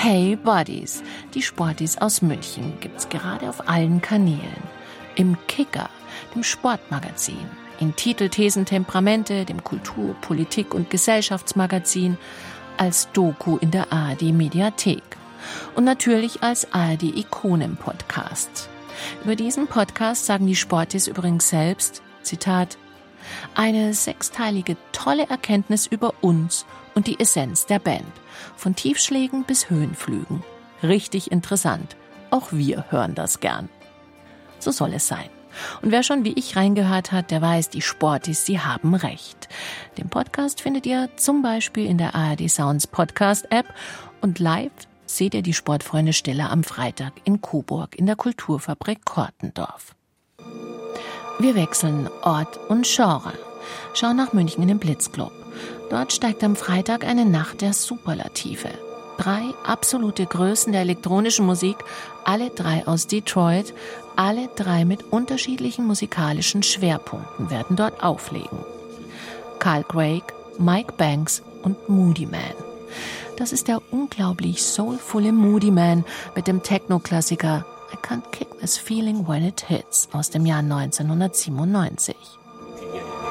Hey Buddies, die Sporties aus München gibt's gerade auf allen Kanälen. Im Kicker, dem Sportmagazin, in Titel, Thesen, Temperamente, dem Kultur-, Politik- und Gesellschaftsmagazin, als Doku in der ARD-Mediathek und natürlich als ARD-Ikonen-Podcast. Über diesen Podcast sagen die Sporties übrigens selbst, Zitat, eine sechsteilige tolle Erkenntnis über uns und die Essenz der Band. Von Tiefschlägen bis Höhenflügen. Richtig interessant. Auch wir hören das gern. So soll es sein. Und wer schon wie ich reingehört hat, der weiß, die Sporties, sie haben recht. Den Podcast findet ihr zum Beispiel in der ARD Sounds Podcast App und live seht ihr die Sportfreunde Stiller am Freitag in Coburg in der Kulturfabrik Kortendorf. Wir wechseln Ort und Genre. Schauen nach München in den Blitzclub. Dort steigt am Freitag eine Nacht der Superlative. 3 absolute Größen der elektronischen Musik, alle 3 aus Detroit, alle 3 mit unterschiedlichen musikalischen Schwerpunkten werden dort auflegen. Carl Craig, Mike Banks und Moodymann. Das ist der unglaublich soulvolle Moodymann mit dem Techno-Klassiker I Can't Kick This Feeling When It Hits aus dem Jahr 1997.